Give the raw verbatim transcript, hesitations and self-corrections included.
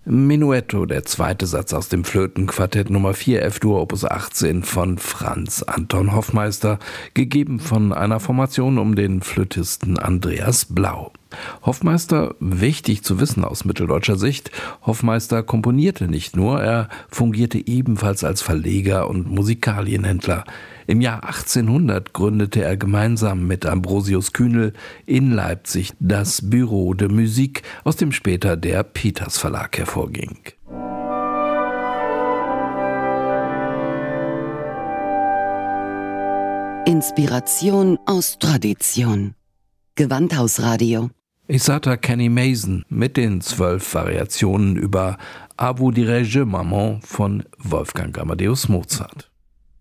Menuetto, der zweite Satz aus dem Flötenquartett Nummer vier F-Dur Opus achtzehn von Franz Anton Hoffmeister, gegeben von einer Formation um den Flötisten Andreas Blau. Hoffmeister, wichtig zu wissen aus mitteldeutscher Sicht, Hoffmeister komponierte nicht nur, er fungierte ebenfalls als Verleger und Musikalienhändler. Im Jahr achtzehnhundert gründete er gemeinsam mit Ambrosius Kühnel in Leipzig das Bureau de Musique, aus dem später der Peters Verlag hervorging. Inspiration aus Tradition. Gewandhausradio. Isata Kenny Mason mit den zwölf Variationen über A vous dirai-je, Maman von Wolfgang Amadeus Mozart.